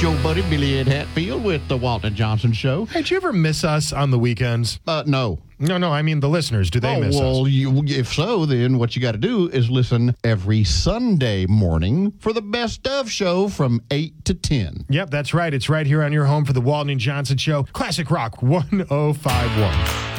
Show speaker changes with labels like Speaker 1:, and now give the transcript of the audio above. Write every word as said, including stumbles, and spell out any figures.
Speaker 1: your buddy Billy Ed Hatfield with the Walton Johnson Show.
Speaker 2: Hey, do you ever miss us on the weekends?
Speaker 1: Uh, no.
Speaker 2: No, no, I mean the listeners. Do they
Speaker 1: oh,
Speaker 2: miss
Speaker 1: well,
Speaker 2: us?
Speaker 1: You, if so, then what you got to do is listen every Sunday morning for the Best Of show from eight to ten.
Speaker 2: Yep, that's right. It's right here on your home for the Walton Johnson Show. Classic Rock one oh five point one.